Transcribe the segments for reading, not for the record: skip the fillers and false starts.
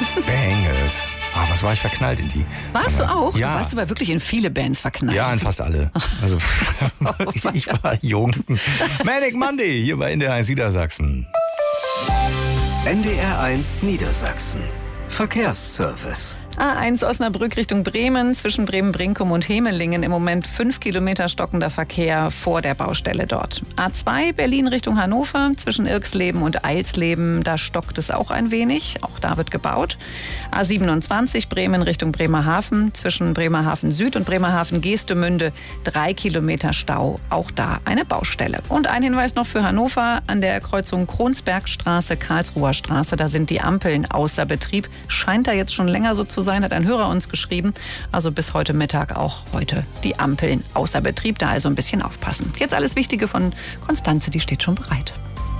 Bangles. Was war ich verknallt in die? Warst du auch? Ja. Du warst aber wirklich in viele Bands verknallt. Ja, in fast alle. Also ich war jung. Manic Monday hier bei NDR 1 Niedersachsen. NDR 1 Niedersachsen. Verkehrsservice. A1 Osnabrück Richtung Bremen, zwischen Bremen-Brinkum und Hemelingen im Moment 5 Kilometer stockender Verkehr vor der Baustelle dort. A2 Berlin Richtung Hannover, zwischen Irksleben und Eilsleben, da stockt es auch ein wenig, auch da wird gebaut. A27 Bremen Richtung Bremerhaven, zwischen Bremerhaven Süd und Bremerhaven Geestemünde 3 Kilometer Stau, auch da eine Baustelle. Und ein Hinweis noch für Hannover, an der Kreuzung Kronsbergstraße, Karlsruher Straße, da sind die Ampeln außer Betrieb, scheint da jetzt schon länger so zu sein, hat ein Hörer uns geschrieben. Also bis heute Mittag auch heute die Ampeln außer Betrieb. Da also ein bisschen aufpassen. Jetzt alles Wichtige von Konstanze, die steht schon bereit.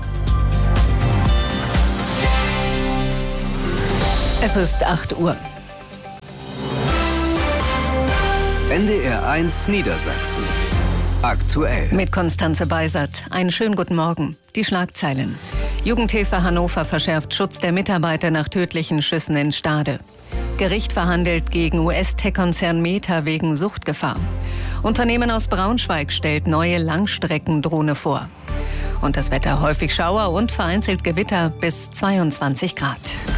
Es ist 8 Uhr. NDR 1 Niedersachsen. Aktuell. Mit Konstanze Beisert. Einen schönen guten Morgen. Die Schlagzeilen. Jugendhilfe Hannover verschärft Schutz der Mitarbeiter nach tödlichen Schüssen in Stade. Gericht verhandelt gegen US-Tech-Konzern Meta wegen Suchtgefahr. Unternehmen aus Braunschweig stellt neue Langstreckendrohne vor. Und das Wetter: häufig Schauer und vereinzelt Gewitter bis 22 Grad.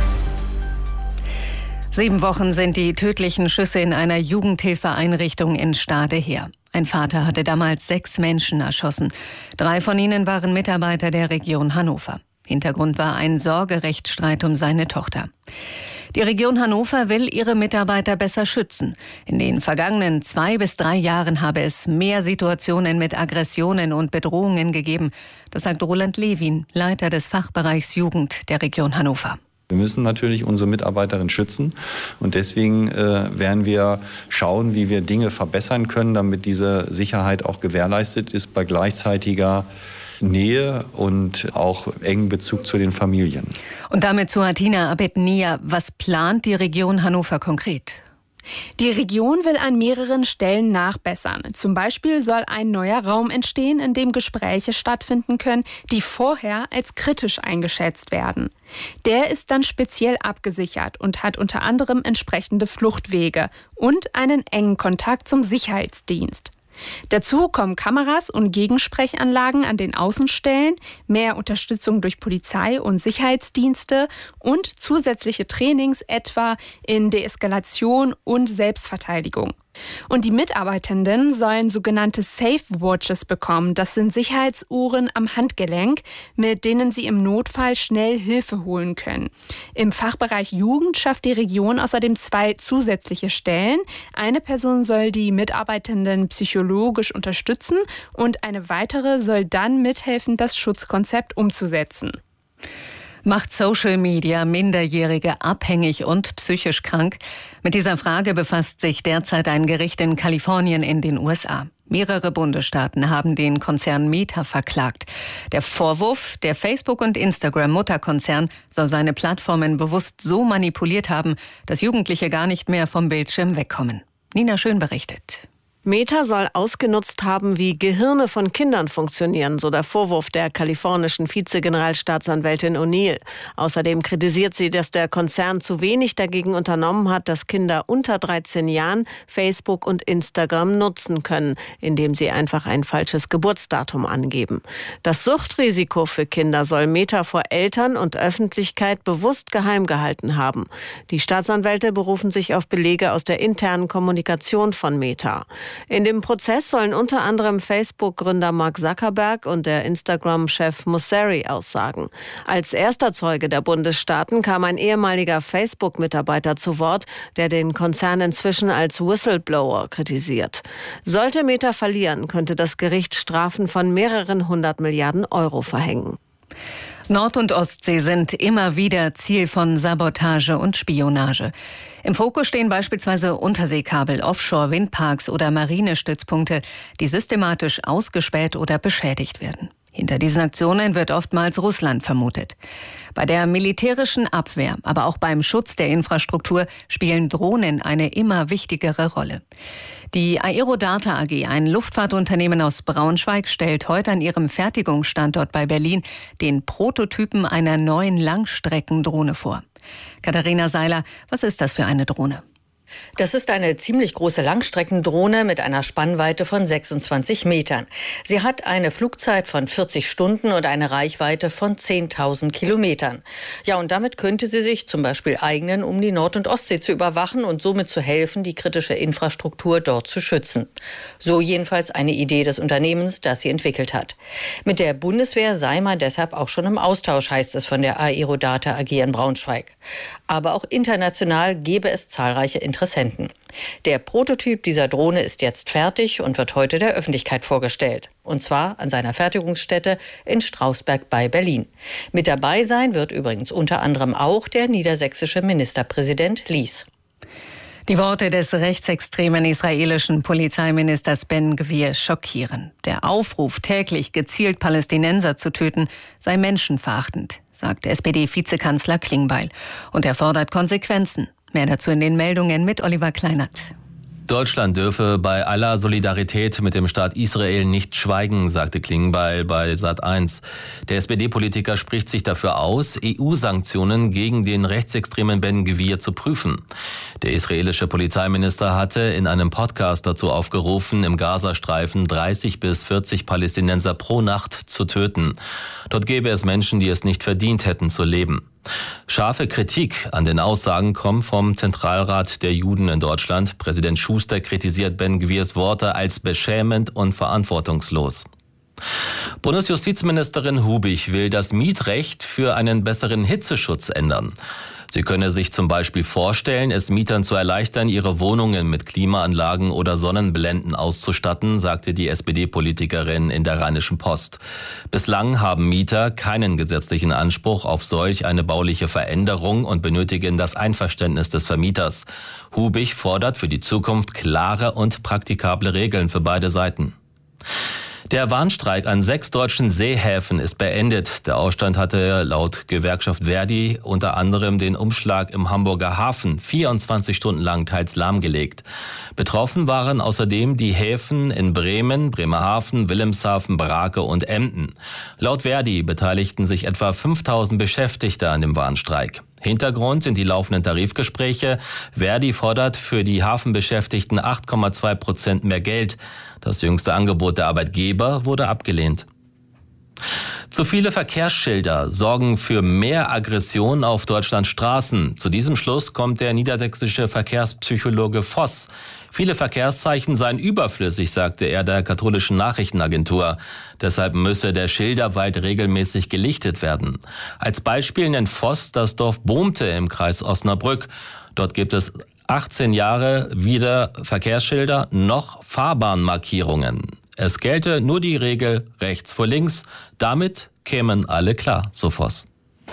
7 Wochen sind die tödlichen Schüsse in einer Jugendhilfeeinrichtung in Stade her. Ein Vater hatte damals 6 Menschen erschossen. 3 von ihnen waren Mitarbeiter der Region Hannover. Hintergrund war ein Sorgerechtsstreit um seine Tochter. Die Region Hannover will ihre Mitarbeiter besser schützen. In den vergangenen 2 bis 3 Jahren habe es mehr Situationen mit Aggressionen und Bedrohungen gegeben. Das sagt Roland Lewin, Leiter des Fachbereichs Jugend der Region Hannover. Wir müssen natürlich unsere Mitarbeiterinnen schützen und deswegen werden wir schauen, wie wir Dinge verbessern können, damit diese Sicherheit auch gewährleistet ist bei gleichzeitiger Nähe und auch engen Bezug zu den Familien. Und damit zu Atina Abed-Nia. Was plant die Region Hannover konkret? Die Region will an mehreren Stellen nachbessern. Zum Beispiel soll ein neuer Raum entstehen, in dem Gespräche stattfinden können, die vorher als kritisch eingeschätzt werden. Der ist dann speziell abgesichert und hat unter anderem entsprechende Fluchtwege und einen engen Kontakt zum Sicherheitsdienst. Dazu kommen Kameras und Gegensprechanlagen an den Außenstellen, mehr Unterstützung durch Polizei und Sicherheitsdienste und zusätzliche Trainings etwa in Deeskalation und Selbstverteidigung. Und die Mitarbeitenden sollen sogenannte Safe Watches bekommen. Das sind Sicherheitsuhren am Handgelenk, mit denen sie im Notfall schnell Hilfe holen können. Im Fachbereich Jugend schafft die Region außerdem 2 zusätzliche Stellen. Eine Person soll die Mitarbeitenden psychologisch unterstützen und eine weitere soll dann mithelfen, das Schutzkonzept umzusetzen. Macht Social Media Minderjährige abhängig und psychisch krank? Mit dieser Frage befasst sich derzeit ein Gericht in Kalifornien in den USA. Mehrere Bundesstaaten haben den Konzern Meta verklagt. Der Vorwurf: der Facebook- und Instagram-Mutterkonzern soll seine Plattformen bewusst so manipuliert haben, dass Jugendliche gar nicht mehr vom Bildschirm wegkommen. Nina Schön berichtet. Meta soll ausgenutzt haben, wie Gehirne von Kindern funktionieren, so der Vorwurf der kalifornischen Vizegeneralstaatsanwältin O'Neill. Außerdem kritisiert sie, dass der Konzern zu wenig dagegen unternommen hat, dass Kinder unter 13 Jahren Facebook und Instagram nutzen können, indem sie einfach ein falsches Geburtsdatum angeben. Das Suchtrisiko für Kinder soll Meta vor Eltern und Öffentlichkeit bewusst geheim gehalten haben. Die Staatsanwälte berufen sich auf Belege aus der internen Kommunikation von Meta. In dem Prozess sollen unter anderem Facebook-Gründer Mark Zuckerberg und der Instagram-Chef Mosseri aussagen. Als erster Zeuge der Bundesstaaten kam ein ehemaliger Facebook-Mitarbeiter zu Wort, der den Konzern inzwischen als Whistleblower kritisiert. Sollte Meta verlieren, könnte das Gericht Strafen von mehreren 100 Milliarden Euro verhängen. Nord- und Ostsee sind immer wieder Ziel von Sabotage und Spionage. Im Fokus stehen beispielsweise Unterseekabel, Offshore-Windparks oder Marinestützpunkte, die systematisch ausgespäht oder beschädigt werden. Hinter diesen Aktionen wird oftmals Russland vermutet. Bei der militärischen Abwehr, aber auch beim Schutz der Infrastruktur spielen Drohnen eine immer wichtigere Rolle. Die Aerodata AG, ein Luftfahrtunternehmen aus Braunschweig, stellt heute an ihrem Fertigungsstandort bei Berlin den Prototypen einer neuen Langstreckendrohne vor. Katharina Seiler, was ist das für eine Drohne? Das ist eine ziemlich große Langstreckendrohne mit einer Spannweite von 26 Metern. Sie hat eine Flugzeit von 40 Stunden und eine Reichweite von 10.000 Kilometern. Ja, und damit könnte sie sich zum Beispiel eignen, um die Nord- und Ostsee zu überwachen und somit zu helfen, die kritische Infrastruktur dort zu schützen. So jedenfalls eine Idee des Unternehmens, das sie entwickelt hat. Mit der Bundeswehr sei man deshalb auch schon im Austausch, heißt es von der Aerodata AG in Braunschweig. Aber auch international gäbe es zahlreiche Interessenten. Der Prototyp dieser Drohne ist jetzt fertig und wird heute der Öffentlichkeit vorgestellt. Und zwar an seiner Fertigungsstätte in Strausberg bei Berlin. Mit dabei sein wird übrigens unter anderem auch der niedersächsische Ministerpräsident Lies. Die Worte des rechtsextremen israelischen Polizeiministers Ben-Gvir schockieren. Der Aufruf, täglich gezielt Palästinenser zu töten, sei menschenverachtend, sagt SPD-Vizekanzler Klingbeil. Und er fordert Konsequenzen. Mehr dazu in den Meldungen mit Oliver Kleinert. Deutschland dürfe bei aller Solidarität mit dem Staat Israel nicht schweigen, sagte Klingbeil bei Sat.1. Der SPD-Politiker spricht sich dafür aus, EU-Sanktionen gegen den rechtsextremen Ben-Gvir zu prüfen. Der israelische Polizeiminister hatte in einem Podcast dazu aufgerufen, im Gazastreifen 30 bis 40 Palästinenser pro Nacht zu töten. Dort gäbe es Menschen, die es nicht verdient hätten zu leben. Scharfe Kritik an den Aussagen kommt vom Zentralrat der Juden in Deutschland. Präsident Schuster kritisiert Ben-Gvirs Worte als beschämend und verantwortungslos. Bundesjustizministerin Hubig will das Mietrecht für einen besseren Hitzeschutz ändern. Sie könne sich zum Beispiel vorstellen, es Mietern zu erleichtern, ihre Wohnungen mit Klimaanlagen oder Sonnenblenden auszustatten, sagte die SPD-Politikerin in der Rheinischen Post. Bislang haben Mieter keinen gesetzlichen Anspruch auf solch eine bauliche Veränderung und benötigen das Einverständnis des Vermieters. Hubig fordert für die Zukunft klare und praktikable Regeln für beide Seiten. Der Warnstreik an 6 deutschen Seehäfen ist beendet. Der Ausstand hatte laut Gewerkschaft Verdi unter anderem den Umschlag im Hamburger Hafen 24 Stunden lang teils lahmgelegt. Betroffen waren außerdem die Häfen in Bremen, Bremerhaven, Wilhelmshaven, Brake und Emden. Laut Verdi beteiligten sich etwa 5.000 Beschäftigte an dem Warnstreik. Hintergrund sind die laufenden Tarifgespräche. Verdi fordert für die Hafenbeschäftigten 8,2% mehr Geld. Das jüngste Angebot der Arbeitgeber wurde abgelehnt. Zu viele Verkehrsschilder sorgen für mehr Aggression auf Deutschlands Straßen. Zu diesem Schluss kommt der niedersächsische Verkehrspsychologe Voss. Viele Verkehrszeichen seien überflüssig, sagte er der katholischen Nachrichtenagentur. Deshalb müsse der Schilderwald regelmäßig gelichtet werden. Als Beispiel nennt Voss das Dorf Bohmte im Kreis Osnabrück. Dort gibt es 18 Jahre weder Verkehrsschilder noch Fahrbahnmarkierungen. Es gelte nur die Regel rechts vor links. Damit kämen alle klar, so Voss.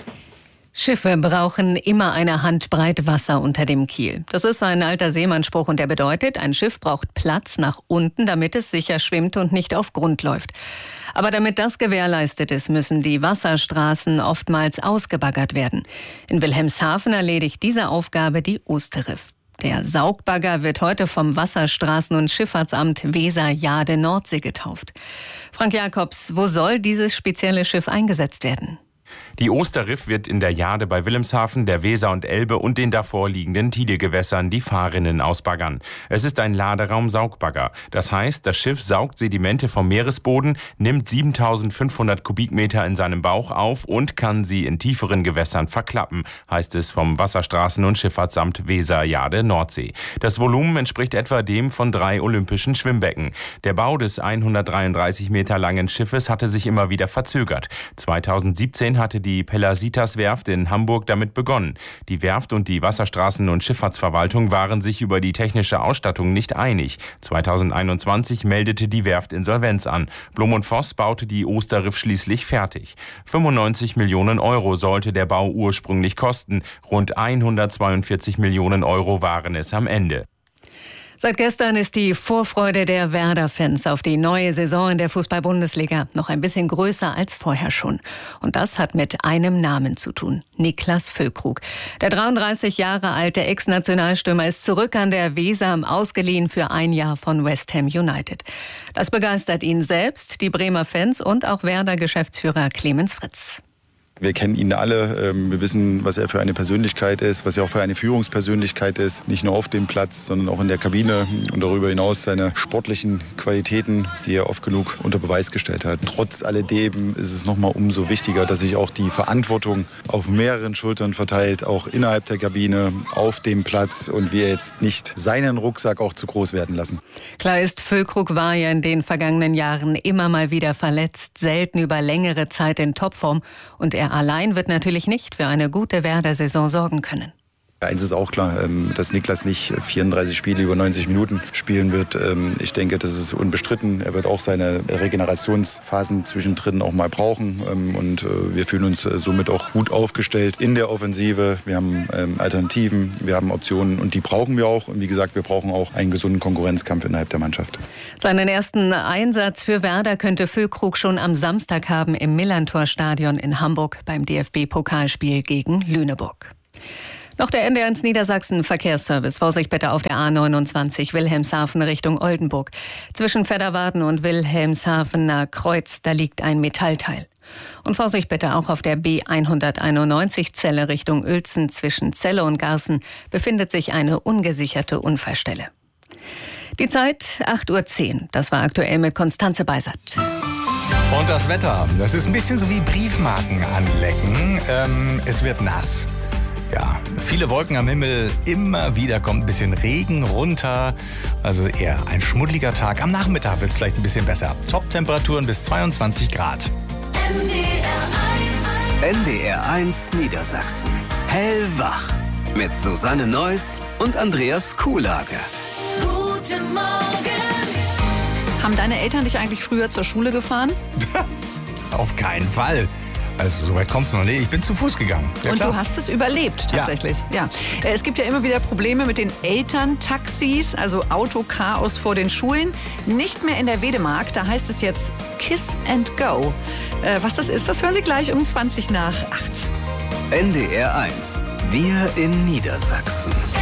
Schiffe brauchen immer eine Handbreit Wasser unter dem Kiel. Das ist ein alter Seemannsspruch und der bedeutet, ein Schiff braucht Platz nach unten, damit es sicher schwimmt und nicht auf Grund läuft. Aber damit das gewährleistet ist, müssen die Wasserstraßen oftmals ausgebaggert werden. In Wilhelmshaven erledigt diese Aufgabe die Osterriff. Der Saugbagger wird heute vom Wasserstraßen- und Schifffahrtsamt Weser-Jade-Nordsee getauft. Frank Jakobs, wo soll dieses spezielle Schiff eingesetzt werden? Die Osterriff wird in der Jade bei Wilhelmshaven, der Weser und Elbe und den davor liegenden Tidegewässern die Fahrrinnen ausbaggern. Es ist ein Laderaum-Saugbagger. Das heißt, das Schiff saugt Sedimente vom Meeresboden, nimmt 7.500 Kubikmeter in seinem Bauch auf und kann sie in tieferen Gewässern verklappen, heißt es vom Wasserstraßen- und Schifffahrtsamt Weser-Jade-Nordsee. Das Volumen entspricht etwa dem von 3 olympischen Schwimmbecken. Der Bau des 133 Meter langen Schiffes hatte sich immer wieder verzögert. 2017 hatte die Pellasitas-Werft in Hamburg damit begonnen. Die Werft und die Wasserstraßen- und Schifffahrtsverwaltung waren sich über die technische Ausstattung nicht einig. 2021 meldete die Werft Insolvenz an. Blom & Voss baute die Osterriff schließlich fertig. 95 Millionen Euro sollte der Bau ursprünglich kosten. Rund 142 Millionen Euro waren es am Ende. Seit gestern ist die Vorfreude der Werder-Fans auf die neue Saison in der Fußball-Bundesliga noch ein bisschen größer als vorher schon. Und das hat mit einem Namen zu tun: Niklas Füllkrug. Der 33 Jahre alte Ex-Nationalstürmer ist zurück an der Weser, ausgeliehen für ein Jahr von West Ham United. Das begeistert ihn selbst, die Bremer Fans und auch Werder-Geschäftsführer Clemens Fritz. Wir kennen ihn alle, wir wissen, was er für eine Persönlichkeit ist, was er auch für eine Führungspersönlichkeit ist. Nicht nur auf dem Platz, sondern auch in der Kabine und darüber hinaus seine sportlichen Qualitäten, die er oft genug unter Beweis gestellt hat. Trotz alledem ist es nochmal umso wichtiger, dass sich auch die Verantwortung auf mehreren Schultern verteilt, auch innerhalb der Kabine, auf dem Platz und wir jetzt nicht seinen Rucksack auch zu groß werden lassen. Klar ist, Füllkrug war ja in den vergangenen Jahren immer mal wieder verletzt, selten über längere Zeit in Topform und er allein wird natürlich nicht für eine gute Werder-Saison sorgen können. Eins ist auch klar, dass Niklas nicht 34 Spiele über 90 Minuten spielen wird. Ich denke, das ist unbestritten. Er wird auch seine Regenerationsphasen zwischendrin auch mal brauchen. Und wir fühlen uns somit auch gut aufgestellt in der Offensive. Wir haben Alternativen, wir haben Optionen und die brauchen wir auch. Und wie gesagt, wir brauchen auch einen gesunden Konkurrenzkampf innerhalb der Mannschaft. Seinen ersten Einsatz für Werder könnte Füllkrug schon am Samstag haben im Millantor-Stadion in Hamburg beim DFB-Pokalspiel gegen Lüneburg. Noch der NDR1 Niedersachsen Verkehrsservice. Vorsicht bitte auf der A29 Wilhelmshaven Richtung Oldenburg. Zwischen Vedderwarden und Wilhelmshavener Kreuz, da liegt ein Metallteil. Und Vorsicht bitte auch auf der B191 Celle Richtung Uelzen. Zwischen Celle und Garßen befindet sich eine ungesicherte Unfallstelle. Die Zeit 8:10 Uhr. Das war aktuell mit Konstanze Beisert. Und das Wetter, das ist ein bisschen so wie Briefmarken anlecken. Es wird nass. Ja, viele Wolken am Himmel, immer wieder kommt ein bisschen Regen runter. Also eher ein schmuddeliger Tag. Am Nachmittag wird es vielleicht ein bisschen besser. Top-Temperaturen bis 22 Grad. NDR1 Niedersachsen. Hellwach. Mit Susanne Neuss und Andreas Kuhlage. Guten Morgen. Haben deine Eltern dich eigentlich früher zur Schule gefahren? Auf keinen Fall. Also so weit kommst du noch nicht. Ich bin zu Fuß gegangen. Ja, und klar. du hast es überlebt, tatsächlich. Ja. Es gibt ja immer wieder Probleme mit den Elterntaxis, also Autochaos vor den Schulen. Nicht mehr in der Wedemark, da heißt es jetzt Kiss and Go. Was das ist, das hören Sie gleich um 20 nach 8. NDR1. Wir in Niedersachsen.